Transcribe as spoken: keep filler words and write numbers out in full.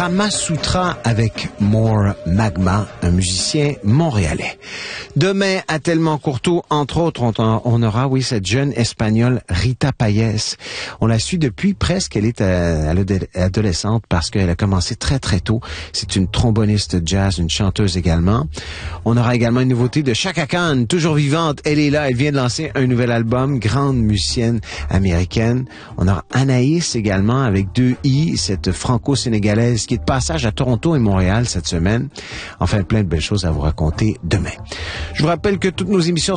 Rama Sutra avec More Magma, un musicien montréalais. Demain, à Tellement Courteau, entre autres, on, on aura, oui, cette jeune Espagnole Rita Payés. On la suit depuis presque, elle est à, à l'adolescente parce qu'elle a commencé très très tôt. C'est une tromboniste jazz, une chanteuse également. On aura également une nouveauté de Chaka Khan, toujours vivante. Elle est là, elle vient de lancer un nouvel album, grande musicienne américaine. On aura Anaïs également avec deux i, cette franco-sénégalaise qui est de passage à Toronto et Montréal cette semaine. Enfin, plein de belles choses à vous raconter demain. Je vous rappelle que toutes nos émissions